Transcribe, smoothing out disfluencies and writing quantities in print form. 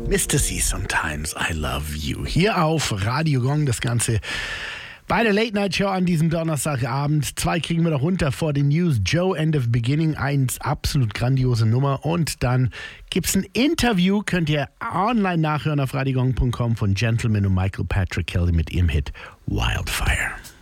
Mr. C, Sometimes I Love You. Hier auf Radio Gong, das Ganze bei der Late Night Show an diesem Donnerstagabend. 2 kriegen wir noch runter vor den News. Joe, End of Beginning, 1 absolut grandiose Nummer. Und dann gibt's ein Interview, könnt ihr online nachhören auf radiogong.com von Gentleman und Michael Patrick Kelly mit ihrem Hit Wildfire.